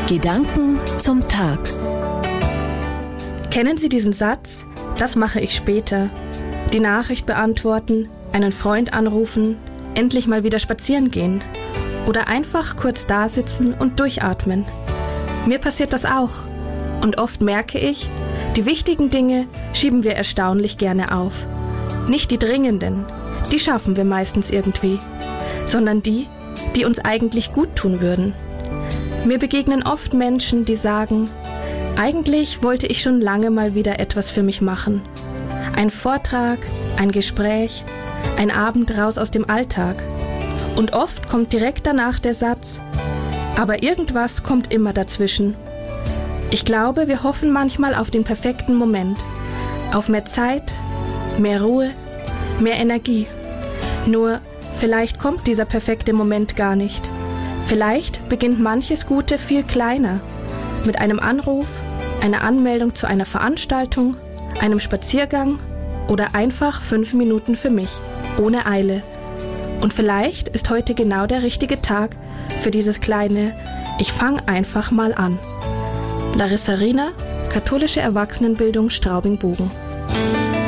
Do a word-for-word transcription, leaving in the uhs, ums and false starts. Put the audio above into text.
Gedanken zum Tag. Kennen Sie diesen Satz? Das mache ich später. Die Nachricht beantworten, einen Freund anrufen, endlich mal wieder spazieren gehen oder einfach kurz dasitzen und durchatmen. Mir passiert das auch. Und oft merke ich, die wichtigen Dinge schieben wir erstaunlich gerne auf. Nicht die dringenden, die schaffen wir meistens irgendwie, sondern die, die uns eigentlich gut tun würden. Mir begegnen oft Menschen, die sagen, eigentlich wollte ich schon lange mal wieder etwas für mich machen. Ein Vortrag, ein Gespräch, ein Abend raus aus dem Alltag. Und oft kommt direkt danach der Satz, aber irgendwas kommt immer dazwischen. Ich glaube, wir hoffen manchmal auf den perfekten Moment, auf mehr Zeit, mehr Ruhe, mehr Energie. Nur, vielleicht kommt dieser perfekte Moment gar nicht. Vielleicht beginnt manches Gute viel kleiner, mit einem Anruf, einer Anmeldung zu einer Veranstaltung, einem Spaziergang oder einfach fünf Minuten für mich, ohne Eile. Und vielleicht ist heute genau der richtige Tag für dieses kleine Ich fang einfach mal an. Larissa Riener, Katholische Erwachsenenbildung Straubing-Bogen.